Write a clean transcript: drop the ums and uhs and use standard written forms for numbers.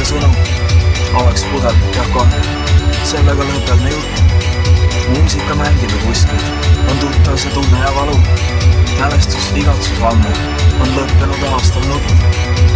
sõnu. Oleks pudelik on, sellega lõpeb me jutt. Muusika mängib ja kuskil on tuttav see tunne ja valu. Mälestus igatsus ammu on lõppenud aastal nutt.